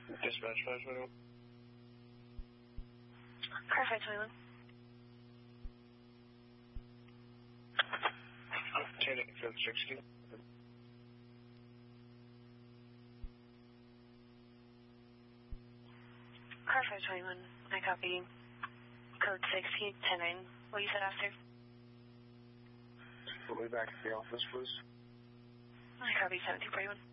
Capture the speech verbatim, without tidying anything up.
Dispatch five twenty-one. Car five twenty-one. ten eight seven sixty. Car five twenty-one. I copy. Code sixty, ten nine. What you said after? We'll be back at the office, please. I copy seven two forty-one.